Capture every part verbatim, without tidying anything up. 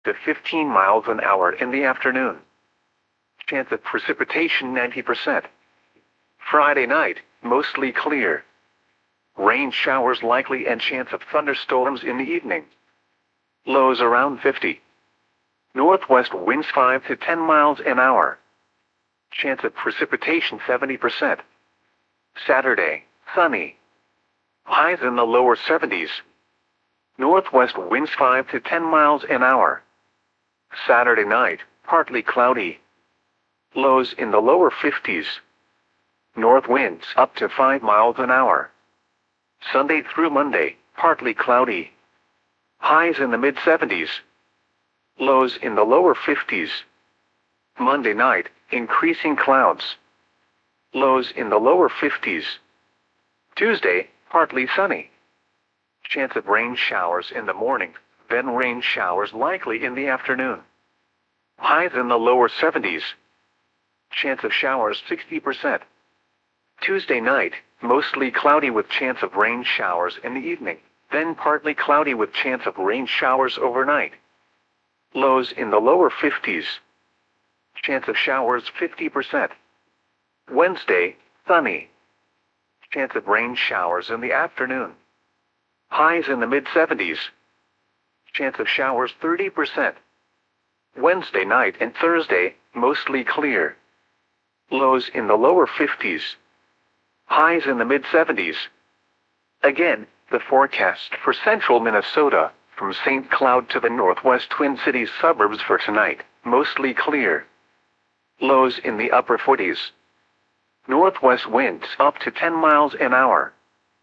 to fifteen miles an hour in the afternoon. Chance of precipitation ninety percent. Friday night, mostly clear. Rain showers likely and chance of thunderstorms in the evening. Lows around fifty. Northwest winds five to ten miles an hour. Chance of precipitation seventy percent. Saturday, sunny. Highs in the lower seventies. Northwest winds five to ten miles an hour. Saturday night, partly cloudy. Lows in the lower fifties. North winds up to five miles an hour. Sunday through Monday, partly cloudy. Highs in the mid seventies. Lows in the lower fifties. Monday night, increasing clouds. Lows in the lower fifties. Tuesday, partly sunny. Chance of rain showers in the morning, then rain showers likely in the afternoon. Highs in the lower seventies. Chance of showers sixty percent. Tuesday night, mostly cloudy with chance of rain showers in the evening, then partly cloudy with chance of rain showers overnight. Lows in the lower fifties. Chance of showers fifty percent. Wednesday, sunny. Chance of rain showers in the afternoon. Highs in the mid seventies. Chance of showers thirty percent. Wednesday night and Thursday, mostly clear. Lows in the lower fifties. Highs in the mid seventies. Again, the forecast for central Minnesota, from Saint Cloud to the northwest Twin Cities suburbs for tonight, mostly clear. Lows in the upper forties. Northwest winds up to ten miles an hour.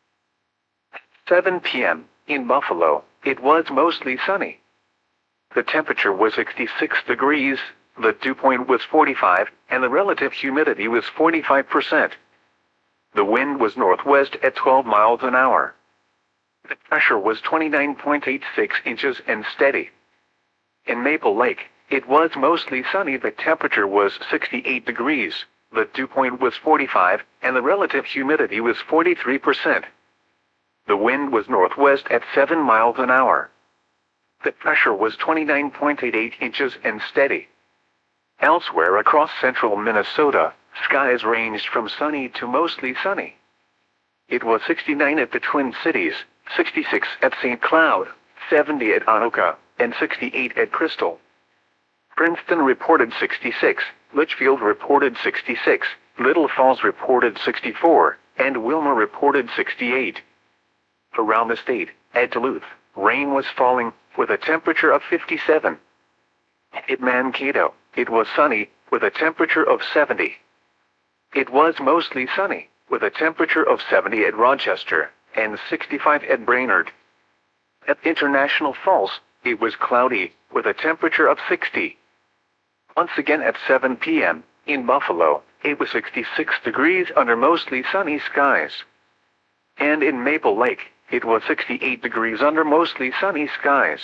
seven p m in Buffalo, it was mostly sunny. The temperature was sixty-six degrees, the dew point was forty-five, and the relative humidity was forty-five percent. The wind was northwest at twelve miles an hour. The pressure was twenty-nine point eight six inches and steady. In Maple Lake, it was mostly sunny. The temperature was sixty-eight degrees, the dew point was forty-five, and the relative humidity was forty-three percent. The wind was northwest at seven miles an hour. The pressure was twenty-nine point eight eight inches and steady. Elsewhere across central Minnesota, skies ranged from sunny to mostly sunny. It was sixty-nine at the Twin Cities, sixty-six at Saint Cloud, seventy at Anoka, and sixty-eight at Crystal. Princeton reported sixty-six, Litchfield reported sixty-six, Little Falls reported sixty-four, and Wilmer reported sixty-eight. Around the state, at Duluth, rain was falling, with a temperature of fifty-seven. At Mankato, it was sunny, with a temperature of seventy. It was mostly sunny, with a temperature of seventy at Rochester, and sixty-five at Brainerd. At International Falls, it was cloudy, with a temperature of sixty. Once again at seven p m, in Buffalo, it was sixty-six degrees under mostly sunny skies. And in Maple Lake, it was sixty-eight degrees under mostly sunny skies.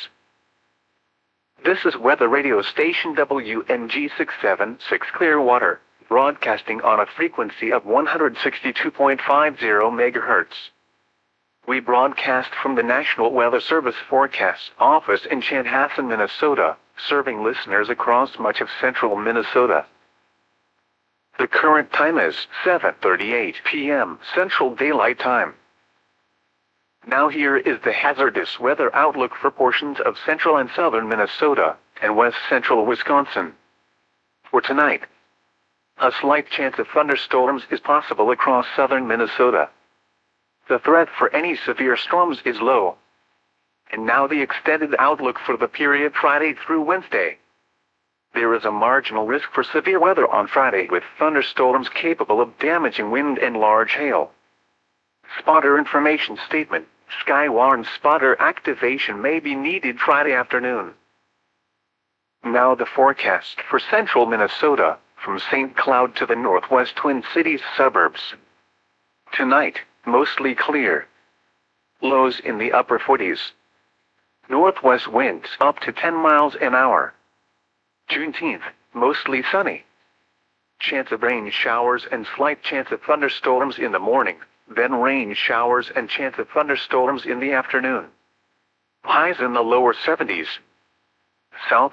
This is weather radio station W N G six seventy-six Clearwater, broadcasting on a frequency of one hundred sixty-two point five zero megahertz. We broadcast from the National Weather Service Forecast Office in Chanhassen, Minnesota, serving listeners across much of central Minnesota. The current time is seven thirty-eight p m Central Daylight Time. Now here is the hazardous weather outlook for portions of central and southern Minnesota, and west central Wisconsin. For tonight, a slight chance of thunderstorms is possible across southern Minnesota. The threat for any severe storms is low. And now the extended outlook for the period Friday through Wednesday. There is a marginal risk for severe weather on Friday with thunderstorms capable of damaging wind and large hail. Spotter information statement: Skywarn spotter activation may be needed Friday afternoon. Now the forecast for central Minnesota, from Saint Cloud to the northwest Twin Cities suburbs. Tonight, mostly clear. Lows in the upper forties. Northwest winds up to ten miles an hour. Juneteenth, mostly sunny. Chance of rain showers and slight chance of thunderstorms in the morning, then rain showers and chance of thunderstorms in the afternoon. Highs in the lower seventies. South